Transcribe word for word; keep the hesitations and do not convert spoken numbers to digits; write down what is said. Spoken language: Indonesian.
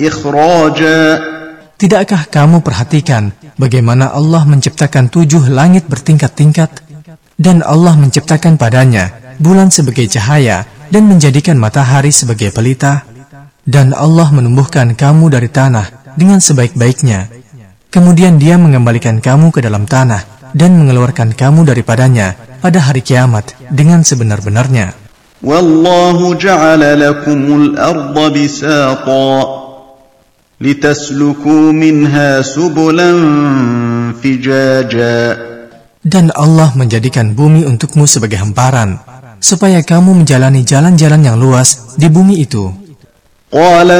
إخراجا. Tidakkah kamu perhatikan bagaimana Allah menciptakan tujuh langit bertingkat-tingkat, dan Allah menciptakan padanya bulan sebagai cahaya dan menjadikan matahari sebagai pelita, dan Allah menumbuhkan kamu dari tanah dengan sebaik-baiknya. Kemudian Dia mengembalikan kamu ke dalam tanah dan mengeluarkan kamu daripadanya pada hari kiamat dengan sebenar-benarnya. Wallahu ja'ala lakumul arda bisata litasluku minha subulan fijaja. Dan Allah menjadikan bumi untukmu sebagai hamparan, supaya kamu menjalani jalan-jalan yang luas di bumi itu. Qala